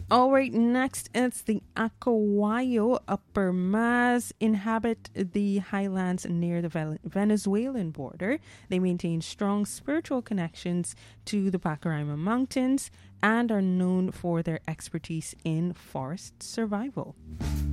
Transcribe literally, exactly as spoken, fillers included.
All right, next it's the Acahuayo Upper Mas inhabit the highlands near the Venezuelan border. They maintain strong spiritual connections to the Pacaraima Mountains and are known for their expertise in forest survival.